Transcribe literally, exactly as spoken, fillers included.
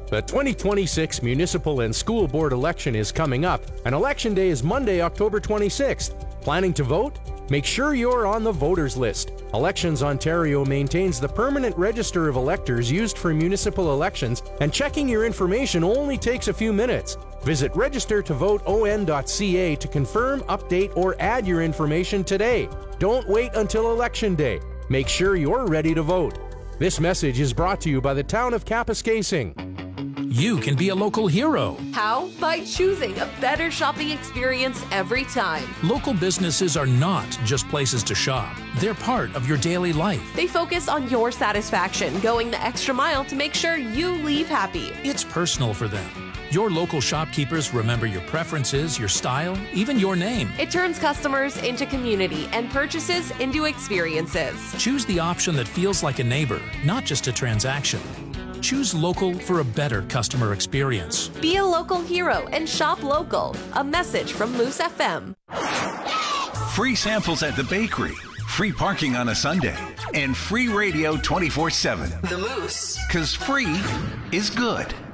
The twenty twenty-six municipal and school board election is coming up, and Election Day is Monday, October twenty-sixth. Planning to vote? Make sure you're on the voters list. Elections Ontario maintains the permanent register of electors used for municipal elections, and checking your information only takes a few minutes. Visit register to vote o n dot c a to confirm, update, or add your information today. Don't wait until Election Day. Make sure you're ready to vote. This message is brought to you by the town of Kapuskasing. You can be a local hero. How? By choosing a better shopping experience every time. Local businesses are not just places to shop. They're part of your daily life. They focus on your satisfaction, going the extra mile to make sure you leave happy. It's personal for them. Your local shopkeepers remember your preferences, your style, even your name. It turns customers into community and purchases into experiences. Choose the option that feels like a neighbor, not just a transaction. Choose local for a better customer experience. Be a local hero and shop local. A message from Moose F M. Free samples at the bakery, free parking on a Sunday, and free radio twenty-four seven. The Moose. 'Cause free is good.